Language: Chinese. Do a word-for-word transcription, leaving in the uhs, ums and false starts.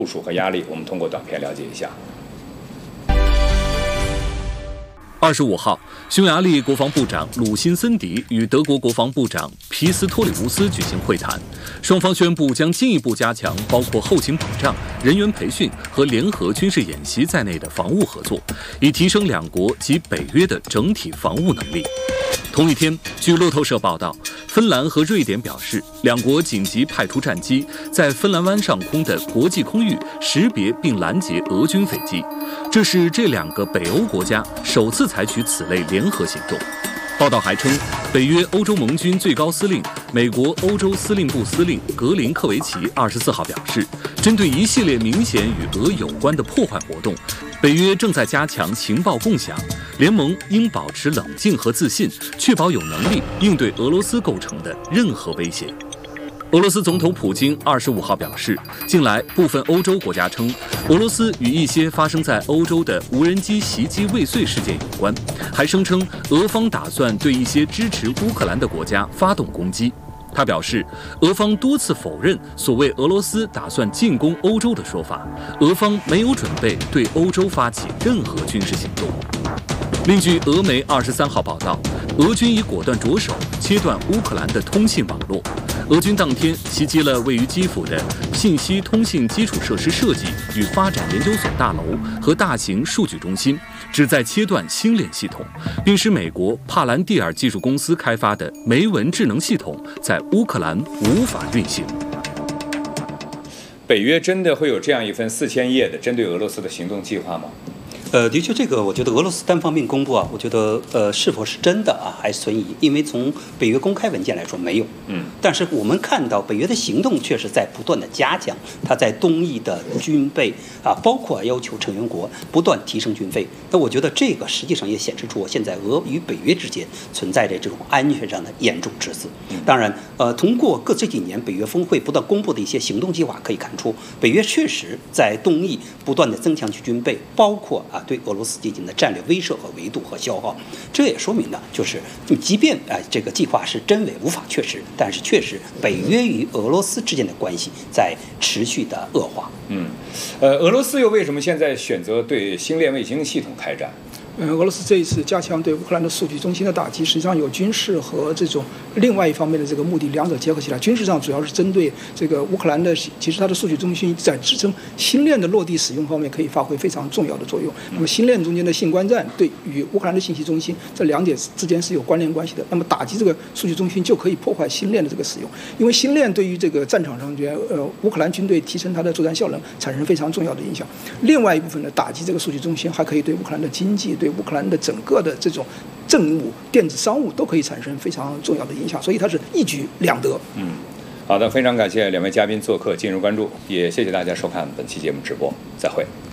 部署和压力，我们通过短片了解一下。 二十五号，匈牙利国防部长鲁辛森迪与德国国防部长皮斯托里乌斯举行会谈，双方宣布将进一步加强包括后勤保障、人员培训和联合军事演习在内的防务合作，以提升两国及北约的整体防务能力。同一天，据路透社报道，芬兰和瑞典表示，两国紧急派出战机，在芬兰湾上空的国际空域识别并拦截俄军飞机。这是这两个北欧国家首次采取此类联合行动。报道还称，北约欧洲盟军最高司令、美国欧洲司令部司令格林克维奇二十四号表示，针对一系列明显与俄有关的破坏活动，北约正在加强情报共享，联盟应保持冷静和自信，确保有能力应对俄罗斯构成的任何威胁。俄罗斯总统普京二十五号表示，近来部分欧洲国家称，俄罗斯与一些发生在欧洲的无人机袭击未遂事件有关，还声称俄方打算对一些支持乌克兰的国家发动攻击。他表示，俄方多次否认所谓俄罗斯打算进攻欧洲的说法，俄方没有准备对欧洲发起任何军事行动。另据俄媒二十三号报道，俄军已果断着手切断乌克兰的通信网络。俄军当天袭击了位于基辅的信息通信基础设施设计与发展研究所大楼和大型数据中心，旨在切断星链系统，并使美国帕兰蒂尔技术公司开发的梅文智能系统在乌克兰无法运行。 北约真的会有这样一份四千页的针对俄罗斯的行动计划吗？ 呃，的确，这个我觉得俄罗斯单方面公布啊，我觉得呃是否是真的啊，还存疑。因为从北约公开文件来说没有，嗯，但是我们看到北约的行动确实在不断的加强，它在东翼的军备啊，包括要求成员国不断提升军费。那我觉得这个实际上也显示出现在俄与北约之间存在着这种安全上的严重赤字。当然，呃，通过各这几年北约峰会不断公布的一些行动计划可以看出，北约确实在东翼不断的增强其军备，包括啊。对俄罗斯进行的战略威慑和维度和消耗，这也说明呢，就是即便啊、呃、这个计划是真伪无法确实，但是确实北约与俄罗斯之间的关系在持续的恶化。 嗯，呃，俄罗斯又为什么现在选择对星链卫星系统开战？ 嗯，俄罗斯这一次加强对乌克兰的数据中心的打击，实际上有军事和这种另外一方面的这个目的，两者结合起来。军事上主要是针对这个乌克兰的，其实它的数据中心在支撑星链的落地使用方面可以发挥非常重要的作用。那么星链中间的信关站对与乌克兰的信息中心这两点之间是有关联关系的。那么打击这个数据中心就可以破坏星链的这个使用，因为星链对于这个战场上边呃乌克兰军队提升它的作战效能产生非常重要的影响。另外一部分呢，打击这个数据中心还可以对乌克兰的经济、对乌克兰的整个的这种政务、电子商务都可以产生非常重要的影响，所以它是一举两得。 嗯，好的，非常感谢两位嘉宾做客今日关注，也谢谢大家收看本期节目直播，再会。